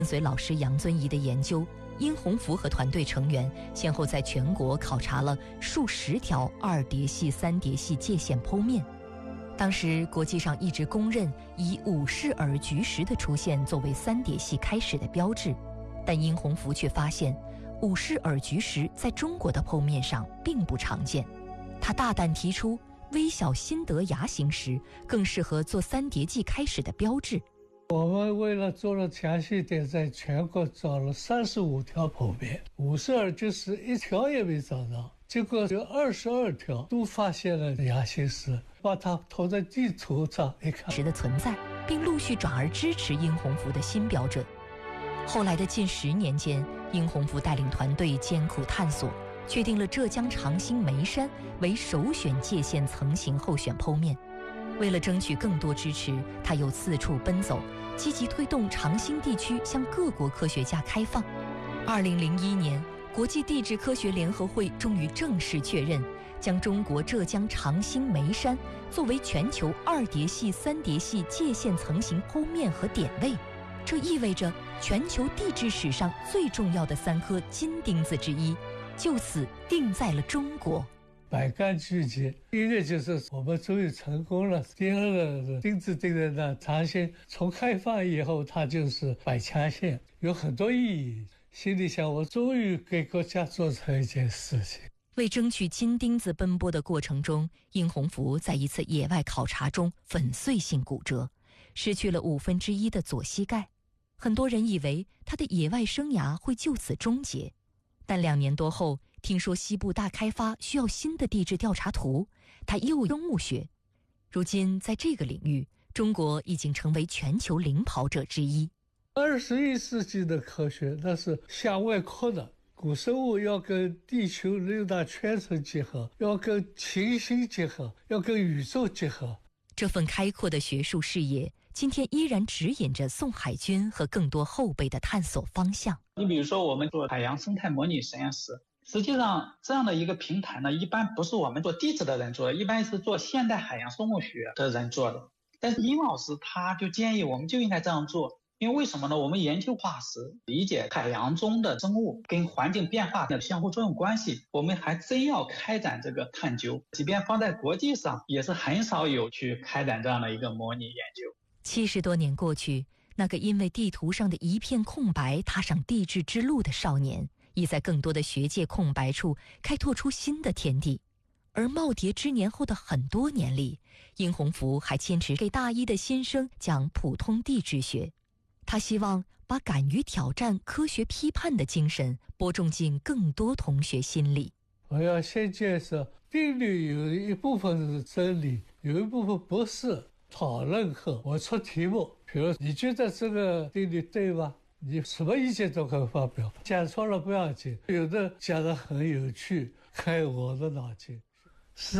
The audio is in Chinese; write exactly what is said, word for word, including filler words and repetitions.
跟随老师杨遵仪的研究，殷洪福和团队成员先后在全国考察了数十条二叠系、三叠系界限剖面。当时国际上一直公认以五氏耳菊石的出现作为三叠系开始的标志，但殷洪福却发现五氏耳菊石在中国的剖面上并不常见。他大胆提出，微小新德牙形石更适合做三叠纪开始的标志。 我们为了做了详细点，在全国找了三十五条剖面，五氏耳菊石一条也没找到，结果有二十二条都发现了牙形石，把它投在地图上一看， 石的存在，并陆续转而支持殷洪福的新标准。后来的近十年间，殷洪福带领团队艰苦探索，确定了浙江长兴眉山为首选界限层型候选剖面。为了争取更多支持，他又四处奔走，积极推动长兴地区向各国科学家开放。二零零一年，国际地质科学联合会终于正式确认，将中国浙江长兴眉山作为全球二叠系、三叠系界限层型剖面和点位。这意味着全球地质史上最重要的三颗金钉子之一，就此定在了中国。 百感俱结，一个就是我们终于成功了，第二个钉子钉在那，长兴从开放以后，它就是百强县，有很多意义。心里想，我终于给国家做成一件事情。 为争取金钉子奔波的过程中，殷洪福在一次野外考察中粉碎性骨折，失去了五分之一的左膝盖。很多人以为他的野外生涯会就此终结，但两年多后，听说西部大开发需要新的地质调查图，他又生物学。如今在这个领域，中国已经成为全球领跑者之一。 二十一世纪的科学那是向外扩的，古生物要跟地球六大圈层结合，要跟行星结合，要跟宇宙结合。 这份开阔的学术视野，今天依然指引着宋海军和更多后辈的探索方向。 你比如说，我们做海洋生态模拟实验室，实际上这样的一个平台呢，一般不是我们做地质的人做的，一般是做现代海洋生物学的人做的。但是殷老师他就建议我们就应该这样做，因为为什么呢？我们研究化石，理解海洋中的生物跟环境变化的相互作用关系，我们还真要开展这个探究，即便放在国际上也是很少有去开展这样的一个模拟研究。 七十多年过去，那个因为地图上的一片空白踏上地质之路的少年，已在更多的学界空白处开拓出新的天地。而耄耋之年后的很多年里，殷洪福还坚持给大一的新生讲普通地质学。他希望把敢于挑战科学批判的精神播种进更多同学心里。 我要先介绍定律，有一部分是真理，有一部分不是。讨论后我出题目，比如你觉得这个定律对吗？你什么意见都可以发表，讲错了不要紧，有的讲得很有趣，开我的脑筋。